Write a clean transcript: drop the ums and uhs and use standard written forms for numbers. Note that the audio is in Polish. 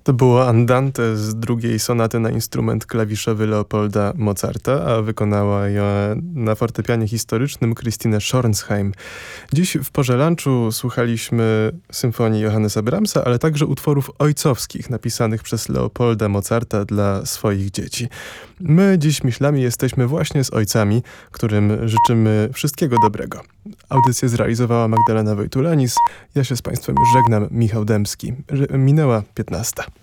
To było Andante z drugiej sonaty na instrument klawiszowy Leopolda Mozarta, a wykonała ją na fortepianie historycznym Christine Schornsheim. Dziś w Porze Lunchu słuchaliśmy symfonii Johannesa Brahmsa, ale także utworów ojcowskich napisanych przez Leopolda Mozarta dla swoich dzieci. My dziś myślami jesteśmy właśnie z ojcami, którym życzymy wszystkiego dobrego. Audycję zrealizowała Magdalena Wojtulanis. Ja się z Państwem już żegnam, Michał Dębski. Minęła 15.